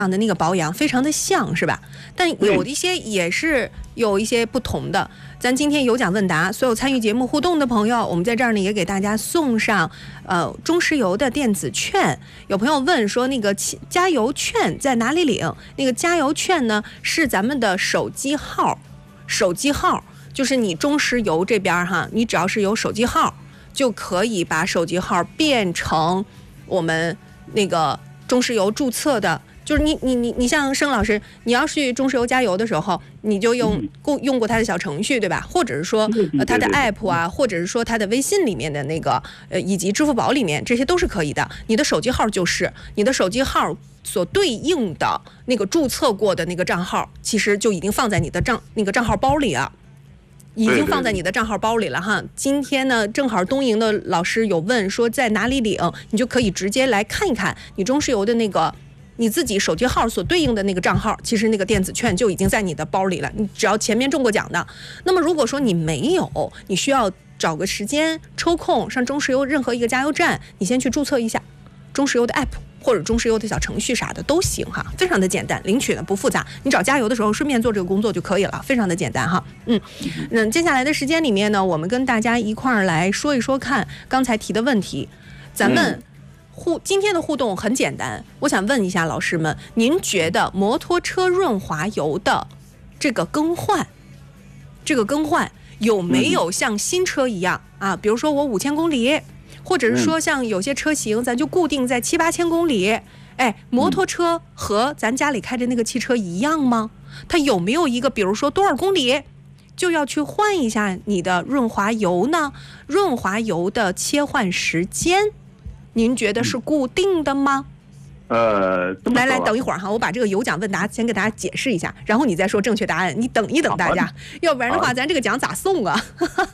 的那个保养非常的像，是吧？但有一些也是有一些不同的。咱今天有奖问答，所有参与节目互动的朋友，我们在这儿呢也给大家送上中石油的电子券。有朋友问说，那个加油券在哪里领？那个加油券呢是咱们的手机号就是你中石油这边哈，你只要是有手机号，就可以把手机号变成我们那个中石油注册的。就是你像盛老师，你要去中石油加油的时候，你就用过他的小程序，对吧？或者是说他的 app 啊，或者是说他的微信里面的那个以及支付宝里面，这些都是可以的。你的手机号就是你的手机号所对应的那个注册过的那个账号，其实就已经放在你的那个账号包里了。已经放在你的账号包里了哈。今天呢，正好东营的老师有问说在哪里领，你就可以直接来看一看你中石油的那个你自己手机号所对应的那个账号，其实那个电子券就已经在你的包里了。你只要前面中过奖的，那么如果说你没有，你需要找个时间抽空上中石油任何一个加油站，你先去注册一下中石油的 app。或者中石油的小程序啥的都行哈，非常的简单，领取呢不复杂，你找加油的时候顺便做这个工作就可以了，非常的简单哈。接下来的时间里面呢，我们跟大家一块儿来说一说看刚才提的问题。咱们今天的互动很简单，我想问一下老师们，您觉得摩托车润滑油的这个更换有没有像新车一样啊？比如说我5000公里。或者是说像有些车型咱就固定在7、8千公里，摩托车和咱家里开的那个汽车一样吗？它有没有一个比如说多少公里就要去换一下你的润滑油呢？润滑油的切换时间您觉得是固定的吗？来等一会儿哈，我把这个有奖问答先给大家解释一下，然后你再说正确答案，你等一等大家，要不然的话咱这个奖咋送啊？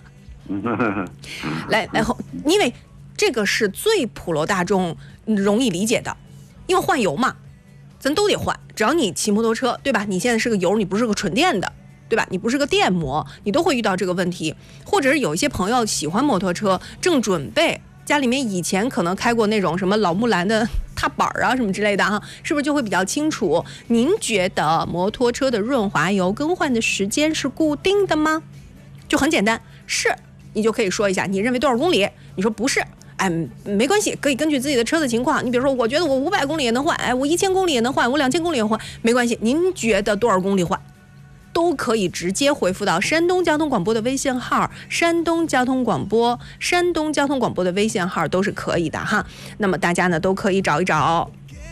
来，因为这个是最普罗大众容易理解的，因为换油嘛，咱都得换。只要你骑摩托车，对吧？你现在是个油，你不是个纯电的，对吧？你不是个电摩，你都会遇到这个问题。或者是有一些朋友喜欢摩托车，正准备家里面以前可能开过那种什么老木兰的踏板啊什么之类的哈，是不是就会比较清楚？您觉得摩托车的润滑油更换的时间是固定的吗？就很简单，是。你就可以说一下你认为多少公里，你说不是，没关系，可以根据自己的车的情况，你比如说我觉得我500公里也能换，我1000公里也能换，我2000公里也换，没关系，您觉得多少公里换都可以直接回复到山东交通广播的微信号，山东交通广播的微信号都是可以的哈。那么大家呢都可以找一找，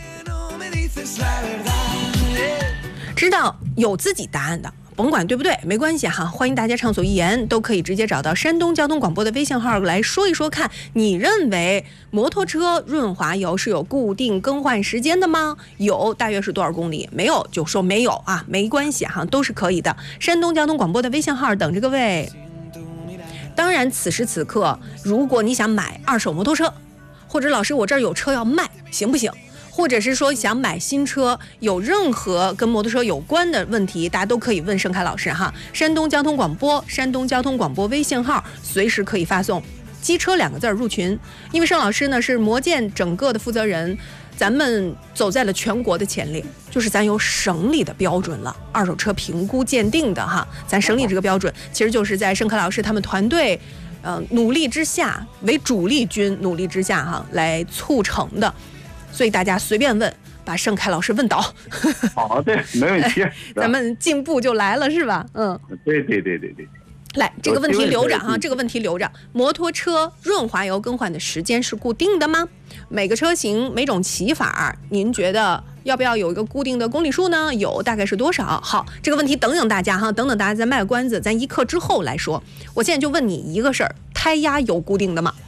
知道有自己答案的甭管对不对没关系哈，欢迎大家畅所欲言，都可以直接找到山东交通广播的微信号来说一说看，你认为摩托车润滑油是有固定更换时间的吗？有，大约是多少公里？没有就说没有啊，没关系哈，都是可以的。山东交通广播的微信号等着各位。当然此时此刻如果你想买二手摩托车，或者老师我这儿有车要卖行不行，或者是说想买新车，有任何跟摩托车有关的问题，大家都可以问盛凯老师哈。山东交通广播微信号，随时可以发送机车2个字入群。因为盛老师呢是摩建整个的负责人，咱们走在了全国的前列，就是咱有省里的标准了，二手车评估鉴定的哈。咱省里这个标准其实就是在盛凯老师他们团队努力之下，为主力军努力之下哈来促成的。所以大家随便问，把盛凯老师问倒。 好的，没问题。 咱们进步就来了，是吧？ 对。 来，这个问题留着哈，这个问题留着。摩托车润滑油更换的时间是固定的吗？每个车型每种骑法，您觉得要不要有一个固定的公里数呢？有，大概是多少？好，这个问题等等大家哈，等等大家再卖个关子，咱一刻之后来说。我现在就问你一个事儿，胎压有固定的吗？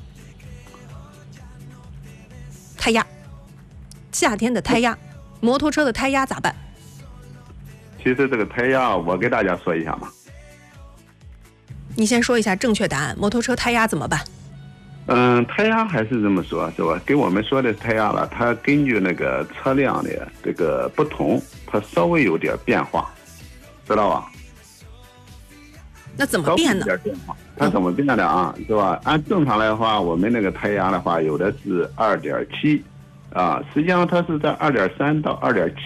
胎压。夏天的胎压，摩托车的胎压咋办？ 其实这个胎压我给大家说一下嘛。 你先说一下正确答案，摩托车胎压怎么办？ 胎压还是这么说，是吧？给我们说的胎压了，它根据那个车辆的这个不同，它稍微有点变化，知道吧？ 那怎么变呢？ 它怎么变的啊？是吧？按正常来的话，我们那个胎压的话，有的是2.7。实际上它是在2.3到2.7